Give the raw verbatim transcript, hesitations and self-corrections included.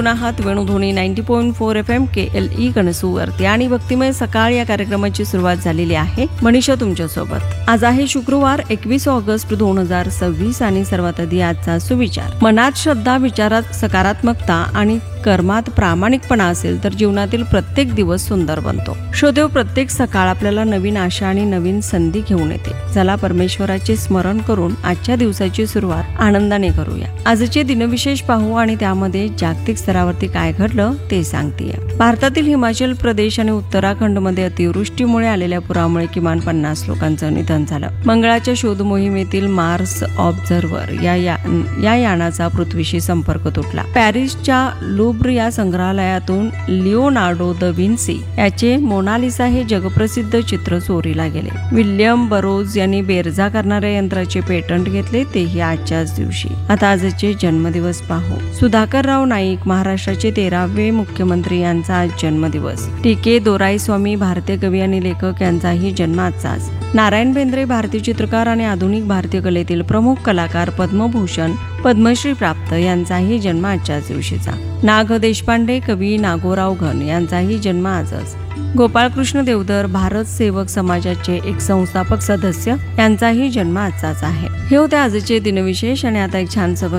आहात वेणुध्वनी नव्वद पॉईंट चार एफ एम के एल ई कणसूवरती आणि भक्तिमय सकाळ या कार्यक्रमाची सुरुवात झालेली आहे. मनीषा तुमच्या सोबत. आज आहे शुक्रवार एकवीस ऑगस्ट दोन हजार सव्वीस आणि सर्वात आधी आजचा सुविचार. मनात श्रद्धा, विचारात सकारात्मकता आणि कर्मात प्रामाणिकपणा असेल तर जीवनातील प्रत्येक दिवस सुंदर बनतो. श्रोतेहो, प्रत्येक सकाळ आपल्याला नवीन आशा आणि नवीन संधी घेऊन येते. चला परमेश्वराचे स्मरण करून आजच्या दिवसाची सुरुवात आनंदाने करूया. आजचे दिनविशेष पाहू आणि त्यामध्ये जागतिक स्तरावरती काय घडलं ते सांगतेय. भारतातील हिमाचल प्रदेश आणि उत्तराखंड मध्ये अतिवृष्टीमुळे आलेल्या पुरामुळे किमान पन्नास लोकांचं निधन झालं. मंगळाच्या शोध मोहिमेतील मार्स ऑब्झर्व्हर या या, या यानाचा पृथ्वीशी संपर्क तुटला. पॅरिसच्या लुब्र या संग्रहालयातून लिओनार्डो द विन्सी याचे मोनालिसा हे जगप्रसिद्ध चित्र चोरीला गेले. विल्यम बरोज यांनी बेरजा करणाऱ्या यंत्राचे पेटंट घेतले, तेही आजच्याच दिवशी. आता आजचे जन्मदिवस पाहू. सुधाकरराव नाईक महाराष्ट्राचे तेरावे मुख्यमंत्री यांचा आज जन्मदिवस. टी के दोराईस्वामी भारतीय कवी आणि लेखक यांचाही जन्म आजचाच. नारायण बेंद्रे भारतीय चित्रकार आणि आधुनिक भारतीय कलेतील प्रमुख कलाकार, पद्मभूषण पद्मश्री प्राप्त यांचाही जन्म आजच्याच दिवशीचा. नाग देशपांडे कवी नागोराव घन यांचाही जन्म आजच. गोपाळकृष्ण देवधर भारत सेवक समाजाचे एक संस्थापक सदस्य यांचाही जन्म आजचाच आहे. हे होते आजचे दिनविशेष आणि आता एक छानसं